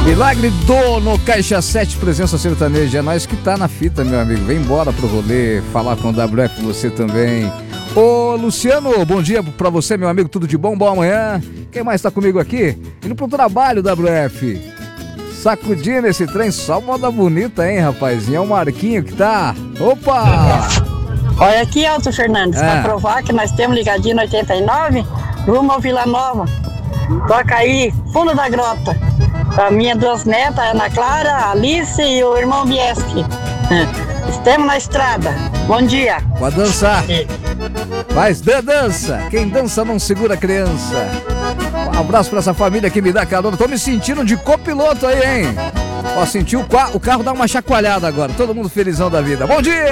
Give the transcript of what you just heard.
Milagre no Caixa 7, presença sertaneja. É nós que tá na fita, meu amigo. Vem embora pro rolê, falar com o WF, você também. Ô, Luciano, bom dia pra você, meu amigo. Tudo de bom? Boa manhã. Quem mais tá comigo aqui? Indo pro trabalho, WF. Sacudindo esse trem, só moda bonita, hein, rapazinho? É o Marquinho que tá. Opa! Olha aqui, Alto Fernandes, pra provar que nós temos ligadinho no 89, rumo ao Vila Nova. Toca aí, fundo da grota. A minha duas netas, Ana Clara, a Alice e o irmão Bieschi. Estamos na estrada. Bom dia. Pode dançar. Mas dança. Quem dança não segura criança. Um abraço pra essa família que me dá calor. Tô me sentindo de copiloto aí, hein? Ó, senti o carro dar uma chacoalhada agora. Todo mundo felizão da vida. Bom dia!